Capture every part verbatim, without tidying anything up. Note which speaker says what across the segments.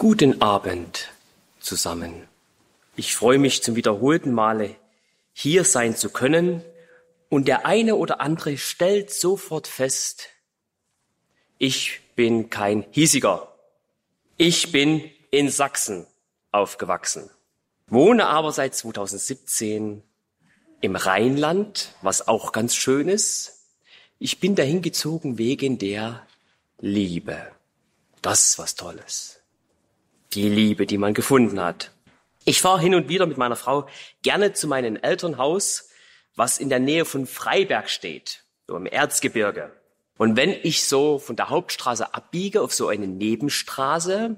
Speaker 1: Guten Abend zusammen. Ich freue mich zum wiederholten Male, hier sein zu können. Und der eine oder andere stellt sofort fest, ich bin kein Hiesiger. Ich bin in Sachsen aufgewachsen, wohne aber seit zweitausendsiebzehn im Rheinland, was auch ganz schön ist. Ich bin dahin gezogen wegen der Liebe. Das ist was Tolles. Die Liebe, die man gefunden hat. Ich fahre hin und wieder mit meiner Frau gerne zu meinem Elternhaus, was in der Nähe von Freiberg steht, so im Erzgebirge. Und wenn ich so von der Hauptstraße abbiege auf so eine Nebenstraße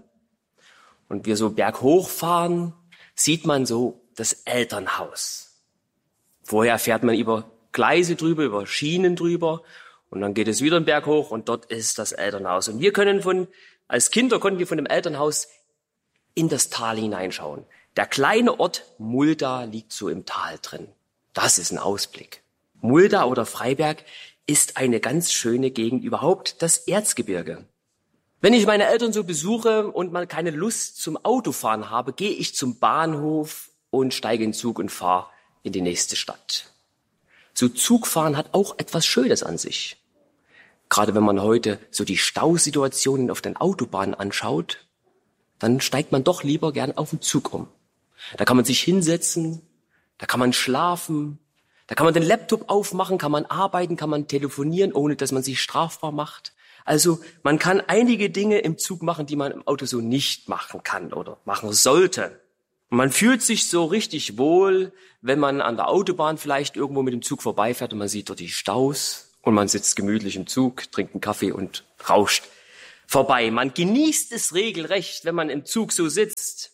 Speaker 1: und wir so berghoch fahren, sieht man so das Elternhaus. Vorher fährt man über Gleise drüber, über Schienen drüber und dann geht es wieder einen Berg hoch und dort ist das Elternhaus. Und wir können von, als Kinder konnten wir von dem Elternhaus in das Tal hineinschauen. Der kleine Ort Mulda liegt so im Tal drin. Das ist ein Ausblick. Mulda oder Freiberg ist eine ganz schöne Gegend, überhaupt das Erzgebirge. Wenn ich meine Eltern so besuche und mal keine Lust zum Autofahren habe, gehe ich zum Bahnhof und steige in den Zug und fahre in die nächste Stadt. So Zugfahren hat auch etwas Schönes an sich. Gerade wenn man heute so die Stausituationen auf den Autobahnen anschaut, dann steigt man doch lieber gern auf den Zug um. Da kann man sich hinsetzen, da kann man schlafen, da kann man den Laptop aufmachen, kann man arbeiten, kann man telefonieren, ohne dass man sich strafbar macht. Also man kann einige Dinge im Zug machen, die man im Auto so nicht machen kann oder machen sollte. Und man fühlt sich so richtig wohl, wenn man an der Autobahn vielleicht irgendwo mit dem Zug vorbeifährt und man sieht dort die Staus und man sitzt gemütlich im Zug, trinkt einen Kaffee und rauscht vorbei. Man genießt es regelrecht, wenn man im Zug so sitzt,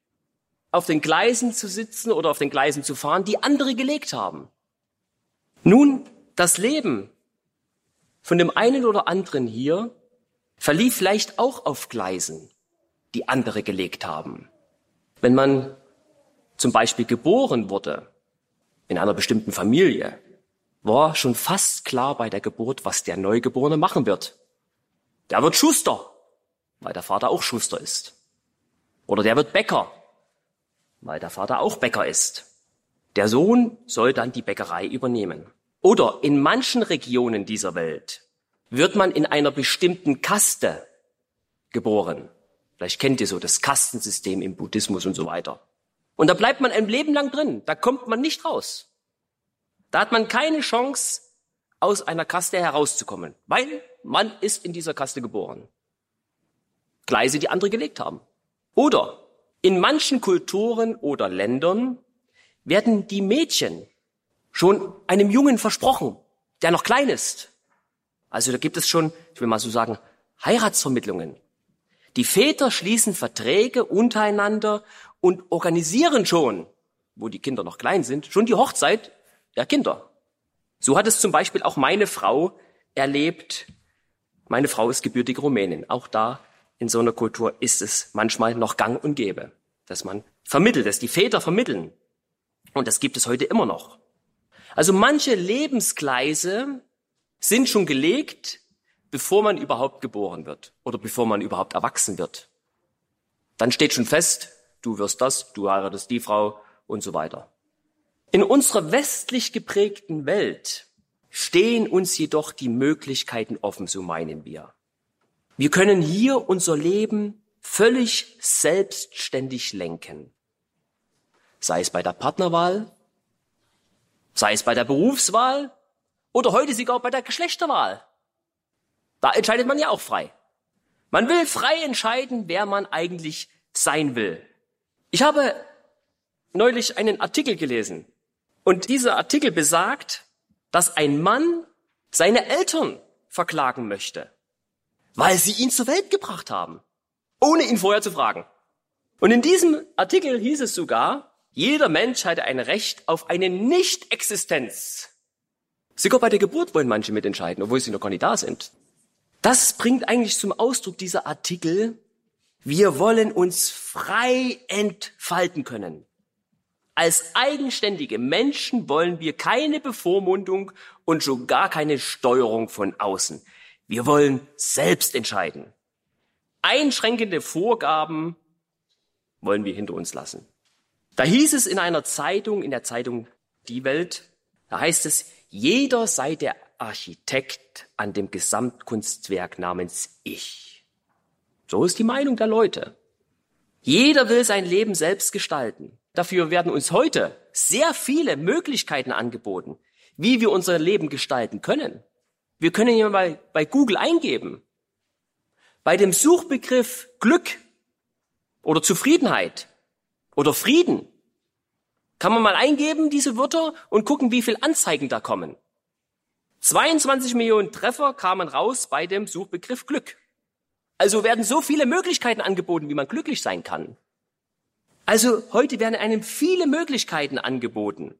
Speaker 1: auf den Gleisen zu sitzen oder auf den Gleisen zu fahren, die andere gelegt haben. Nun, das Leben von dem einen oder anderen hier verlief vielleicht auch auf Gleisen, die andere gelegt haben. Wenn man zum Beispiel geboren wurde in einer bestimmten Familie, war schon fast klar bei der Geburt, was der Neugeborene machen wird. Der wird Schuster, weil der Vater auch Schuster ist. Oder der wird Bäcker, weil der Vater auch Bäcker ist. Der Sohn soll dann die Bäckerei übernehmen. Oder in manchen Regionen dieser Welt wird man in einer bestimmten Kaste geboren. Vielleicht kennt ihr so das Kastensystem im Buddhismus und so weiter. Und da bleibt man ein Leben lang drin. Da kommt man nicht raus. Da hat man keine Chance, aus einer Kaste herauszukommen, weil man ist in dieser Kaste geboren. Gleise, die andere gelegt haben. Oder in manchen Kulturen oder Ländern werden die Mädchen schon einem Jungen versprochen, der noch klein ist. Also da gibt es schon, ich will mal so sagen, Heiratsvermittlungen. Die Väter schließen Verträge untereinander und organisieren schon, wo die Kinder noch klein sind, schon die Hochzeit der Kinder. So hat es zum Beispiel auch meine Frau erlebt. Meine Frau ist gebürtige Rumänin. Auch da in so einer Kultur ist es manchmal noch gang und gäbe, dass man vermittelt, dass die Väter vermitteln. Und das gibt es heute immer noch. Also manche Lebensgleise sind schon gelegt, bevor man überhaupt geboren wird oder bevor man überhaupt erwachsen wird. Dann steht schon fest, du wirst das, du heiratest die Frau und so weiter. In unserer westlich geprägten Welt stehen uns jedoch die Möglichkeiten offen, so meinen wir. Wir können hier unser Leben völlig selbstständig lenken. Sei es bei der Partnerwahl, sei es bei der Berufswahl oder heute sogar bei der Geschlechterwahl. Da entscheidet man ja auch frei. Man will frei entscheiden, wer man eigentlich sein will. Ich habe neulich einen Artikel gelesen. Und dieser Artikel besagt, dass ein Mann seine Eltern verklagen möchte, weil sie ihn zur Welt gebracht haben, ohne ihn vorher zu fragen. Und in diesem Artikel hieß es sogar, jeder Mensch hatte ein Recht auf eine Nicht-Existenz. Sogar bei der Geburt wollen manche mitentscheiden, obwohl sie noch gar nicht da sind. Das bringt eigentlich zum Ausdruck dieser Artikel, wir wollen uns frei entfalten können. Als eigenständige Menschen wollen wir keine Bevormundung und schon gar keine Steuerung von außen. Wir wollen selbst entscheiden. Einschränkende Vorgaben wollen wir hinter uns lassen. Da hieß es in einer Zeitung, in der Zeitung Die Welt, da heißt es, jeder sei der Architekt an dem Gesamtkunstwerk namens Ich. So ist die Meinung der Leute. Jeder will sein Leben selbst gestalten. Dafür werden uns heute sehr viele Möglichkeiten angeboten, wie wir unser Leben gestalten können. Wir können hier mal bei Google eingeben, bei dem Suchbegriff Glück oder Zufriedenheit oder Frieden, kann man mal eingeben, diese Wörter, und gucken, wie viele Anzeigen da kommen. zweiundzwanzig Millionen Treffer kamen raus bei dem Suchbegriff Glück. Also werden so viele Möglichkeiten angeboten, wie man glücklich sein kann. Also heute werden einem viele Möglichkeiten angeboten,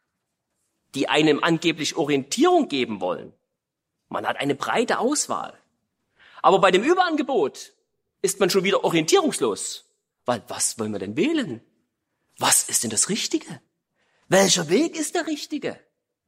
Speaker 1: die einem angeblich Orientierung geben wollen. Man hat eine breite Auswahl. Aber bei dem Überangebot ist man schon wieder orientierungslos. Weil was wollen wir denn wählen? Was ist denn das Richtige? Welcher Weg ist der richtige?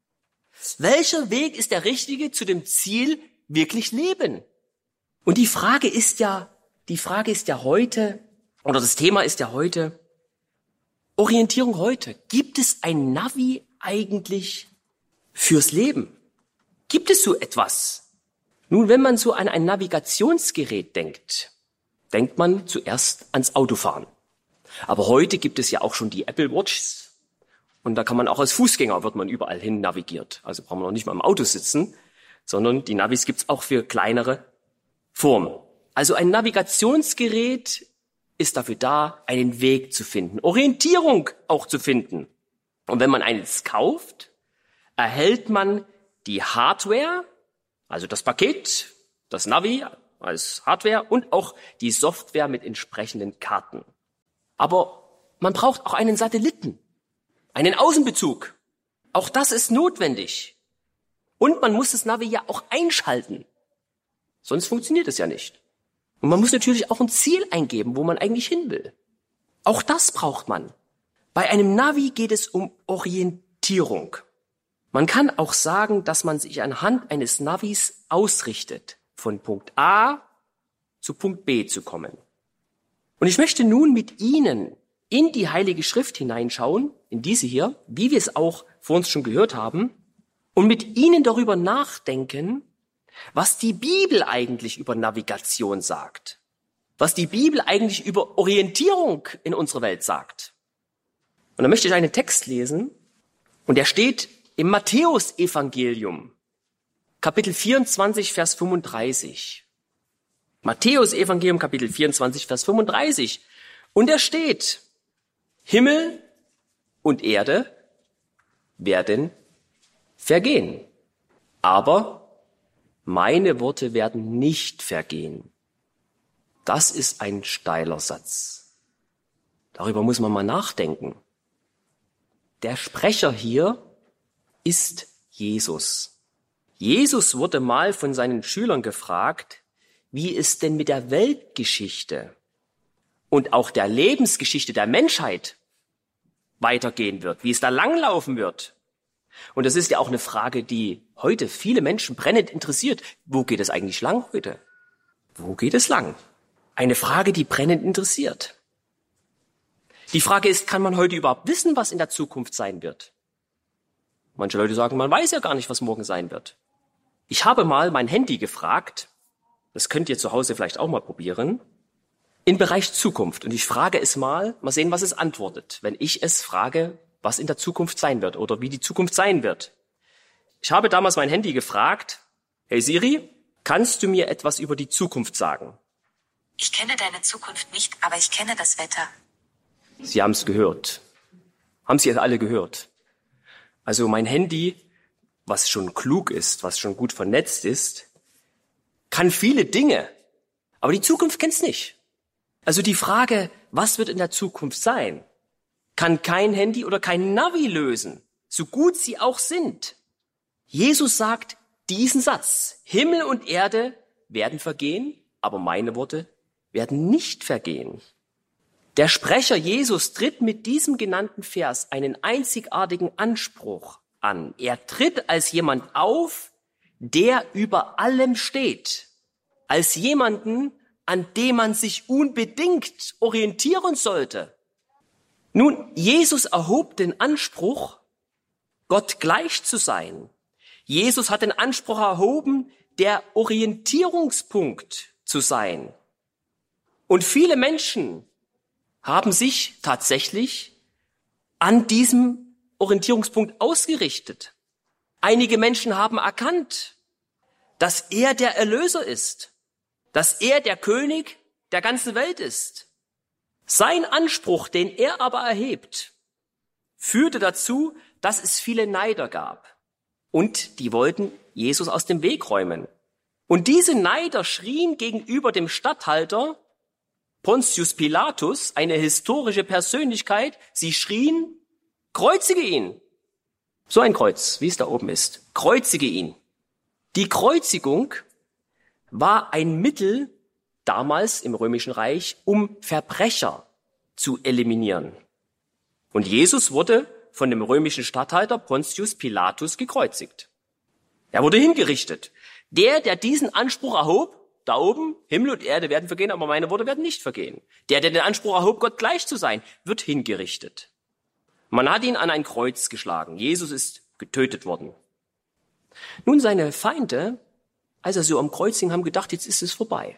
Speaker 1: Welcher Weg ist der richtige zu dem Ziel wirklich leben? Und die Frage ist ja, die Frage ist ja heute, oder das Thema ist ja heute, Orientierung heute. Gibt es ein Navi eigentlich fürs Leben? Gibt es so etwas? Nun, wenn man so an ein Navigationsgerät denkt, denkt man zuerst ans Autofahren. Aber heute gibt es ja auch schon die Apple Watch. Und da kann man auch als Fußgänger, wird man überall hin navigiert. Also braucht man noch nicht mal im Auto sitzen, sondern die Navis gibt's auch für kleinere Formen. Also ein Navigationsgerät ist dafür da, einen Weg zu finden, Orientierung auch zu finden. Und wenn man eines kauft, erhält man die Hardware, also das Paket, das Navi als Hardware und auch die Software mit entsprechenden Karten. Aber man braucht auch einen Satelliten, einen Außenbezug. Auch das ist notwendig. Und man muss das Navi ja auch einschalten. Sonst funktioniert es ja nicht. Und man muss natürlich auch ein Ziel eingeben, wo man eigentlich hin will. Auch das braucht man. Bei einem Navi geht es um Orientierung. Man kann auch sagen, dass man sich anhand eines Navis ausrichtet, von Punkt A zu Punkt B zu kommen. Und ich möchte nun mit Ihnen in die Heilige Schrift hineinschauen, in diese hier, wie wir es auch vor uns schon gehört haben, und mit Ihnen darüber nachdenken, was die Bibel eigentlich über Navigation sagt, was die Bibel eigentlich über Orientierung in unserer Welt sagt. Und da möchte ich einen Text lesen, und der steht im Matthäus-Evangelium, Kapitel vierundzwanzig, Vers fünfunddreißig. Matthäus-Evangelium, Kapitel vierundzwanzig, Vers fünfunddreißig. Und da steht, Himmel und Erde werden vergehen, aber meine Worte werden nicht vergehen. Das ist ein steiler Satz. Darüber muss man mal nachdenken. Der Sprecher hier ist Jesus. Jesus wurde mal von seinen Schülern gefragt, wie es denn mit der Weltgeschichte und auch der Lebensgeschichte der Menschheit weitergehen wird, wie es da langlaufen wird. Und das ist ja auch eine Frage, die heute viele Menschen brennend interessiert. Wo geht es eigentlich lang heute? Wo geht es lang? Eine Frage, die brennend interessiert. Die Frage ist, kann man heute überhaupt wissen, was in der Zukunft sein wird? Manche Leute sagen, man weiß ja gar nicht, was morgen sein wird. Ich habe mal mein Handy gefragt, das könnt ihr zu Hause vielleicht auch mal probieren, im Bereich Zukunft. Und ich frage es mal, mal sehen, was es antwortet, wenn ich es frage, was in der Zukunft sein wird oder wie die Zukunft sein wird. Ich habe damals mein Handy gefragt, hey Siri, kannst du mir etwas über die Zukunft sagen?
Speaker 2: Ich kenne deine Zukunft nicht, aber ich kenne das Wetter.
Speaker 1: Sie haben es gehört. Haben Sie es alle gehört? Also mein Handy, was schon klug ist, was schon gut vernetzt ist, kann viele Dinge, aber die Zukunft kennt's nicht. Also die Frage, was wird in der Zukunft sein, kann kein Handy oder kein Navi lösen, so gut sie auch sind. Jesus sagt diesen Satz, Himmel und Erde werden vergehen, aber meine Worte werden nicht vergehen. Der Sprecher Jesus tritt mit diesem genannten Vers einen einzigartigen Anspruch an. Er tritt als jemand auf, der über allem steht. Als jemanden, an dem man sich unbedingt orientieren sollte. Nun, Jesus erhob den Anspruch, Gott gleich zu sein. Jesus hat den Anspruch erhoben, der Orientierungspunkt zu sein. Und viele Menschen haben sich tatsächlich an diesem Orientierungspunkt ausgerichtet. Einige Menschen haben erkannt, dass er der Erlöser ist, dass er der König der ganzen Welt ist. Sein Anspruch, den er aber erhebt, führte dazu, dass es viele Neider gab. Und die wollten Jesus aus dem Weg räumen. Und diese Neider schrien gegenüber dem Statthalter Pontius Pilatus, eine historische Persönlichkeit, sie schrien, kreuzige ihn. So ein Kreuz, wie es da oben ist. Kreuzige ihn. Die Kreuzigung war ein Mittel damals im Römischen Reich, um Verbrecher zu eliminieren. Und Jesus wurde von dem römischen Statthalter Pontius Pilatus gekreuzigt. Er wurde hingerichtet. Der, der diesen Anspruch erhob, da oben, Himmel und Erde werden vergehen, aber meine Worte werden nicht vergehen. Der, der den Anspruch erhob, Gott gleich zu sein, wird hingerichtet. Man hat ihn an ein Kreuz geschlagen. Jesus ist getötet worden. Nun, seine Feinde, als er so am Kreuz hing, haben gedacht, jetzt ist es vorbei.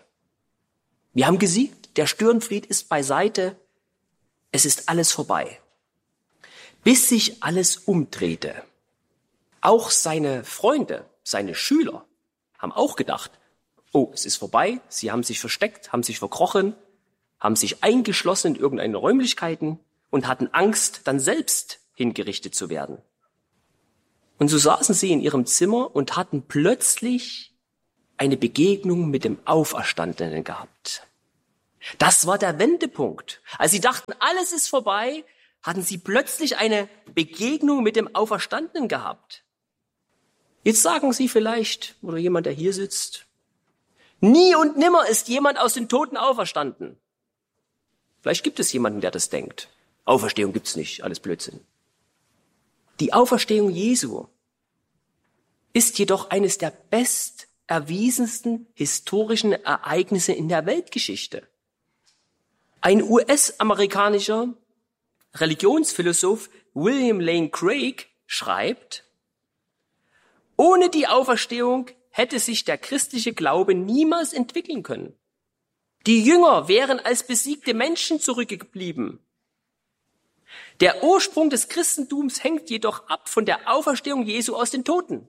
Speaker 1: Wir haben gesiegt, der Störenfried ist beiseite, es ist alles vorbei. Bis sich alles umdrehte. Auch seine Freunde, seine Schüler haben auch gedacht, oh, es ist vorbei, sie haben sich versteckt, haben sich verkrochen, haben sich eingeschlossen in irgendeine Räumlichkeiten und hatten Angst, dann selbst hingerichtet zu werden. Und so saßen sie in ihrem Zimmer und hatten plötzlich eine Begegnung mit dem Auferstandenen gehabt. Das war der Wendepunkt. Als sie dachten, alles ist vorbei, hatten sie plötzlich eine Begegnung mit dem Auferstandenen gehabt. Jetzt sagen Sie vielleicht, oder jemand, der hier sitzt, nie und nimmer ist jemand aus den Toten auferstanden. Vielleicht gibt es jemanden, der das denkt. Auferstehung gibt's nicht, alles Blödsinn. Die Auferstehung Jesu ist jedoch eines der besterwiesensten historischen Ereignisse in der Weltgeschichte. Ein U S-amerikanischer Religionsphilosoph William Lane Craig schreibt, ohne die Auferstehung hätte sich der christliche Glaube niemals entwickeln können. Die Jünger wären als besiegte Menschen zurückgeblieben. Der Ursprung des Christentums hängt jedoch ab von der Auferstehung Jesu aus den Toten.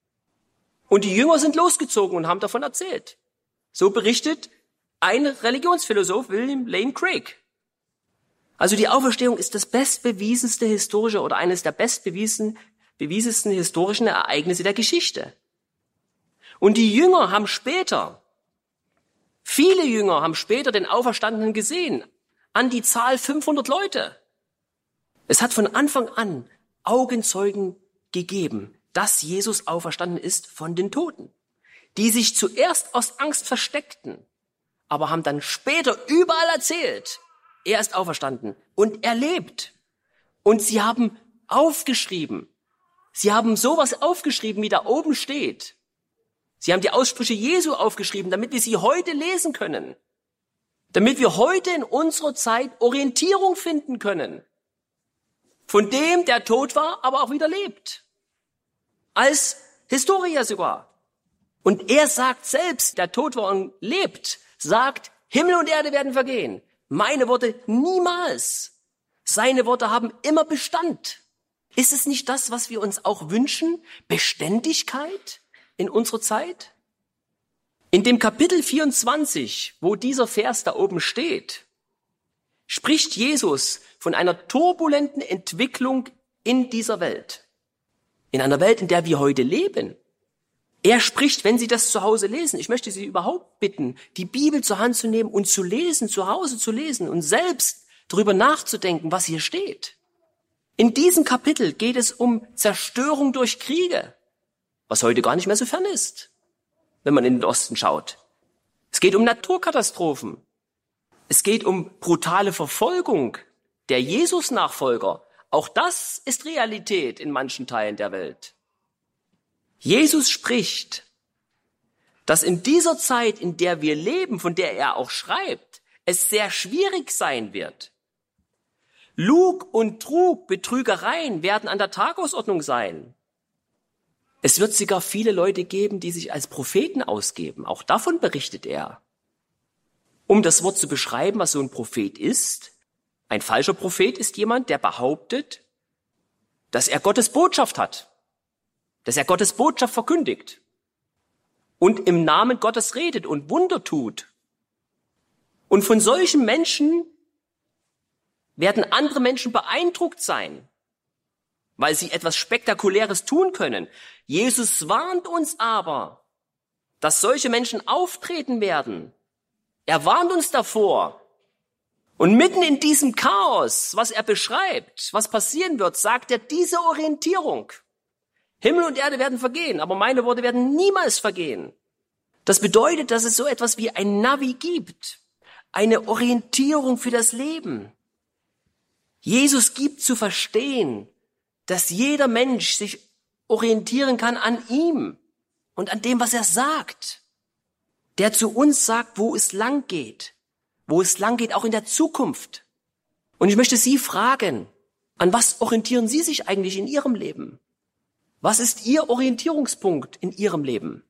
Speaker 1: Und die Jünger sind losgezogen und haben davon erzählt. So berichtet ein Religionsphilosoph, William Lane Craig. Also die Auferstehung ist das bestbewiesenste historische oder eines der bestbewiesensten bewiesensten historischen Ereignisse der Geschichte. Und die Jünger haben später, viele Jünger haben später den Auferstandenen gesehen, an die Zahl fünfhundert Leute. Es hat von Anfang an Augenzeugen gegeben, dass Jesus auferstanden ist von den Toten, die sich zuerst aus Angst versteckten, aber haben dann später überall erzählt, er ist auferstanden und er lebt. Und sie haben aufgeschrieben, sie haben sowas aufgeschrieben, wie da oben steht. Sie haben die Aussprüche Jesu aufgeschrieben, damit wir sie heute lesen können, damit wir heute in unserer Zeit Orientierung finden können. Von dem, der tot war, aber auch wieder lebt. Als Historiker sogar. Und er sagt selbst, der tot war und lebt, sagt, Himmel und Erde werden vergehen. Meine Worte niemals. Seine Worte haben immer Bestand. Ist es nicht das, was wir uns auch wünschen? Beständigkeit in unserer Zeit? In dem Kapitel vierundzwanzig, wo dieser Vers da oben steht, spricht Jesus von einer turbulenten Entwicklung in dieser Welt. In einer Welt, in der wir heute leben. Er spricht, wenn Sie das zu Hause lesen, ich möchte Sie überhaupt bitten, die Bibel zur Hand zu nehmen und zu lesen, zu Hause zu lesen und selbst darüber nachzudenken, was hier steht. In diesem Kapitel geht es um Zerstörung durch Kriege, was heute gar nicht mehr so fern ist, wenn man in den Osten schaut. Es geht um Naturkatastrophen. Es geht um brutale Verfolgung der Jesus-Nachfolger. Auch das ist Realität in manchen Teilen der Welt. Jesus spricht dass in dieser Zeit, in der wir leben, von der er auch schreibt, es sehr schwierig sein wird. Lug und Trug, Betrügereien werden an der Tagesordnung sein. Es wird sogar viele Leute geben, die sich als Propheten ausgeben. Auch davon berichtet er. Um das Wort zu beschreiben, was so ein Prophet ist: Ein falscher Prophet ist jemand, der behauptet, dass er Gottes Botschaft hat, dass er Gottes Botschaft verkündigt und im Namen Gottes redet und Wunder tut. Und von solchen Menschen werden andere Menschen beeindruckt sein, weil sie etwas Spektakuläres tun können. Jesus warnt uns aber, dass solche Menschen auftreten werden. Er warnt uns davor. Und mitten in diesem Chaos, was er beschreibt, was passieren wird, sagt er diese Orientierung: Himmel und Erde werden vergehen, aber meine Worte werden niemals vergehen. Das bedeutet, dass es so etwas wie ein Navi gibt, eine Orientierung für das Leben. Jesus gibt zu verstehen, dass jeder Mensch sich orientieren kann an ihm und an dem, was er sagt. Der zu uns sagt, wo es lang geht, wo es lang geht, auch in der Zukunft. Und ich möchte Sie fragen, an was orientieren Sie sich eigentlich in Ihrem Leben? Was ist Ihr Orientierungspunkt in Ihrem Leben?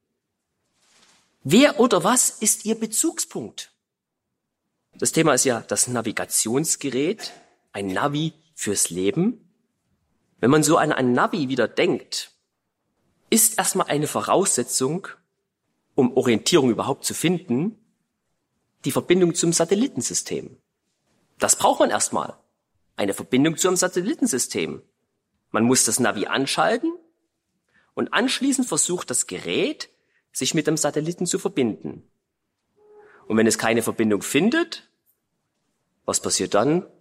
Speaker 1: Wer oder was ist Ihr Bezugspunkt? Das Thema ist ja das Navigationsgerät, ein Navi fürs Leben. Wenn man so an ein Navi wieder denkt, ist erstmal eine Voraussetzung, um Orientierung überhaupt zu finden, die Verbindung zum Satellitensystem. Das braucht man erstmal, eine Verbindung zum Satellitensystem. Man muss das Navi anschalten und anschließend versucht das Gerät, sich mit dem Satelliten zu verbinden. Und wenn es keine Verbindung findet, was passiert dann?